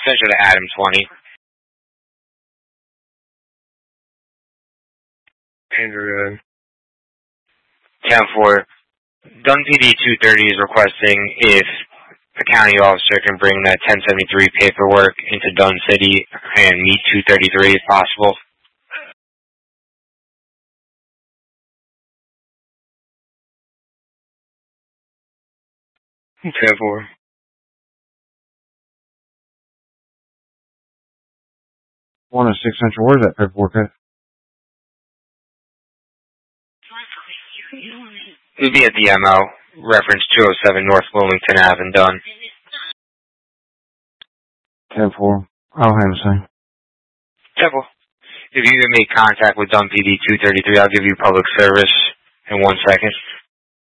Central to Adam 20. Andrew 10-4. Dunn PD 230 is requesting if a county officer can bring that 1073 paperwork into Dunn City and meet 233 if possible. Okay, 4. One of 6 Central. Where's that paperwork at? It would be at the MO, reference 207 North Wilmington Ave in Dunn. 10-4. I'll have the same. Simple. If you can make contact with Dunn PD 233, I'll give you public service in 1 second.